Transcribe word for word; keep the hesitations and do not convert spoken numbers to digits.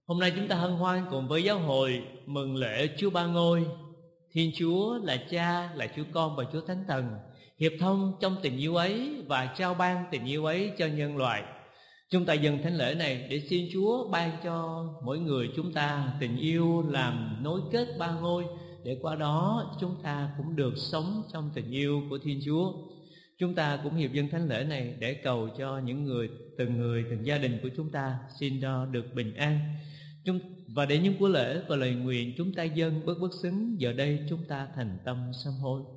Hôm nay chúng ta hân hoan cùng với giáo hội mừng lễ Chúa Ba Ngôi. Thiên Chúa là Cha, là Chúa Con và Chúa Thánh Thần, hiệp thông trong tình yêu ấy và trao ban tình yêu ấy cho nhân loại. Chúng ta dâng thánh lễ này để xin Chúa ban cho mỗi người chúng ta tình yêu làm nối kết ba ngôi, để qua đó chúng ta cũng được sống trong tình yêu của Thiên Chúa. Chúng ta cũng hiệp dâng thánh lễ này để cầu cho những người, từng người, từng gia đình của chúng ta xin cho được bình an. Chúng, và để những của lễ và lời nguyện chúng ta dâng bất bất xứng, giờ đây chúng ta thành tâm sám hối.